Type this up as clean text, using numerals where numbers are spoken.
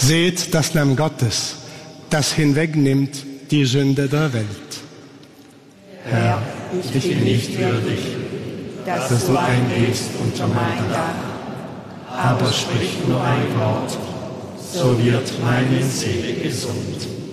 Seht das Lamm Gottes, das hinwegnimmt die Sünde der Welt. Herr, ich bin nicht würdig, dass du eingehst unter mein Dach, aber sprich nur ein Wort, so wird meine Seele gesund.